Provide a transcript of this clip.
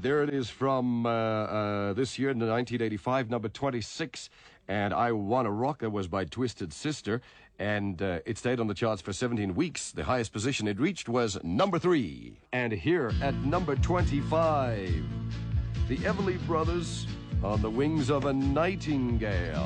there it is from this year, 1985, number 26. And I Wanna Rock, that was by Twisted Sister. And it stayed on the charts for 17 weeks. The highest position it reached was number 3. And here at number 25, the Everly Brothers, On the Wings of a Nightingale.